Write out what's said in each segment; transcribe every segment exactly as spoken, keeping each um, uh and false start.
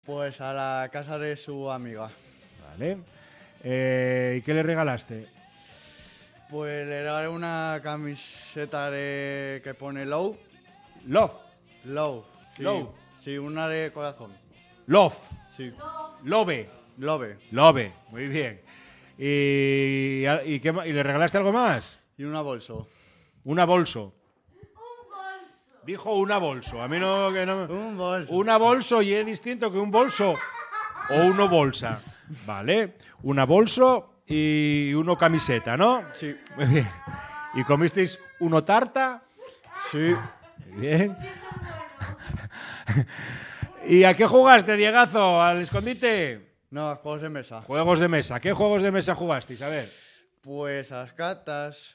Pues a la casa de su amiga. Vale. Eh, ¿Y qué le regalaste? Pues le regalé una camiseta de que pone Love. Love. Love. Sí, Love. Sí, una de corazón. Love. Sí. Love. Love. Love. Muy bien. ¿Y, y, qué, ma- y le regalaste algo más? Y una bolso. Una bolso. Dijo una bolso. A mí no... Que no Un bolso. una bolso y es distinto que un bolso o uno bolsa. Vale. Una bolso y uno camiseta, ¿no? Sí. Muy bien. ¿Y comisteis uno tarta? Sí. Muy bien. ¿Y a qué jugaste, Diegazo? ¿Al escondite? No, juegos de mesa. Juegos de mesa. ¿Qué juegos de mesa jugasteis? A ver. Pues a las cartas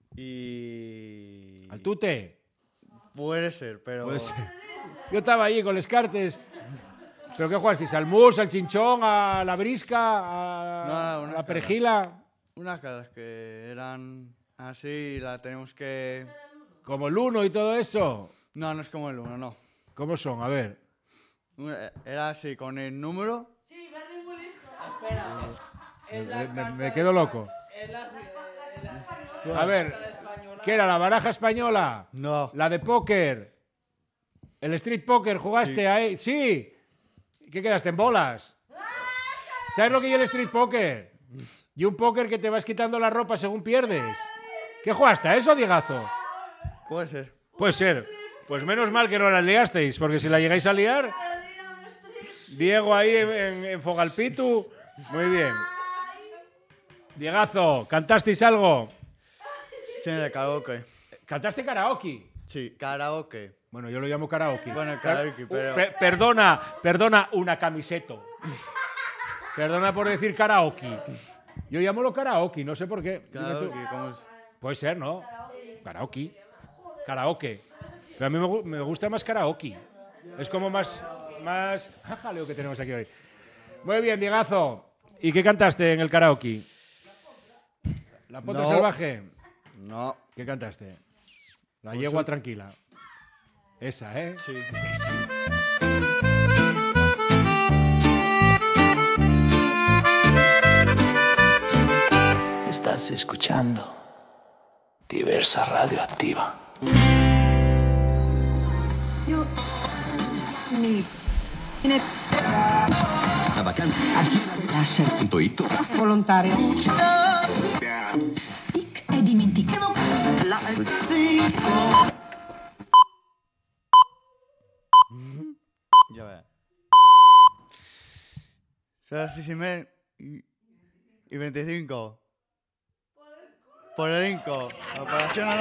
y... ¿Al tute? Puede ser, pero... Puede ser. Yo estaba allí con los cartes. ¿Pero qué jugasteis? ¿Al mus, al chinchón, a la brisca, a, No, a una la cara. perejila? Unas cartas que eran así y la tenemos que... Como el uno y todo eso. No, no es como el uno, no. ¿Cómo son? A ver. Una- Era así, con el número... Sí, Berry muy listo. Espera. Es la Me, me- carta me de quedo Espa- loco. Es la, es la- A ver. carta de española. ¿Qué era? ¿La baraja española? No. ¿La de póker? ¿El street poker jugaste Sí. ahí? Sí. ¿Qué quedaste en bolas? ¿Sabes lo que es el street poker? Y un póker que te vas quitando la ropa según pierdes. ¿Qué jugaste a eso, Diegazo? Puede ser. Puede ser. Pues menos mal que no la liasteis, porque si la llegáis a liar... Diego ahí en, en, en Fogalpitu. Muy bien. Diegazo, ¿cantasteis algo? Sí, en el karaoke. ¿Cantaste karaoke? Sí, karaoke. Bueno, yo lo llamo karaoke. Bueno, karaoke, pero... Pe- perdona, perdona, una camiseto. Perdona por decir karaoke. Yo llamo lo karaoke, no sé por qué. Dime tú. Karaoke, ¿cómo es? Puede ser, ¿no? Karaoke. Karaoke. Pero a mí me, gu- me gusta más karaoke. Es como más... más... ¡Ah, jaleo que tenemos aquí hoy! Muy bien, Diegazo. ¿Y qué cantaste en el karaoke? ¿La potra No. salvaje? No. ¿Qué cantaste? La Pues yegua un- tranquila. Esa, ¿eh? Sí. Estás escuchando Diversa Radioactiva. La vacanza. Lascia. Volontario. E dimentichiamo Ya ve. Son las seis y media y, y veinticinco. Por el Inco. Operación